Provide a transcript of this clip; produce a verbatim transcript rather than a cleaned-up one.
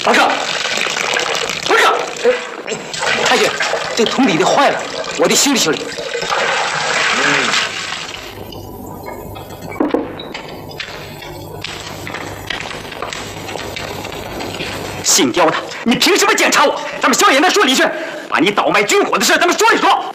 大哥，大哥，太君，这桶里的坏了，我得修理修理。姓刁的，你凭什么检查我？咱们萧衍那署里去，把你倒卖军火的事，咱们说一说。